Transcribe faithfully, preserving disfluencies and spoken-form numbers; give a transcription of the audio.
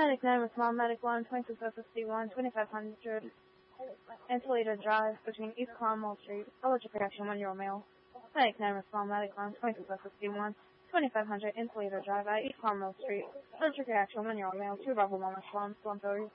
Medic nine with small medic one, twenty-six oh fifty-one, twenty-five hundred Antolita Drive between East Cromwell Street. Allergic reaction, one-year-old male. Medic nine with small medic one, twenty-six oh fifty-one, twenty-five hundred Antolita Drive at East Cromwell Street. Allergic reaction, one-year-old male. Two Bravo one response, one thirty.